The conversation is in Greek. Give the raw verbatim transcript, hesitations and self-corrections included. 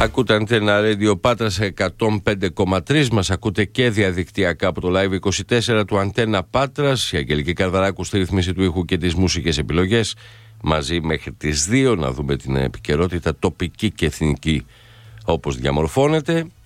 Ακούτε Αντένα Radio Πάτρας εκατόν πέντε κόμμα τρία. Μας ακούτε και διαδικτυακά από το Live είκοσι τέσσερα του Αντένα Πάτρας. Η Αγγελική Καρδαράκου στη ρύθμιση του ήχου και τις μουσικές επιλογές. Μαζί μέχρι τις δύο να δούμε την επικαιρότητα τοπική και εθνική όπως διαμορφώνεται.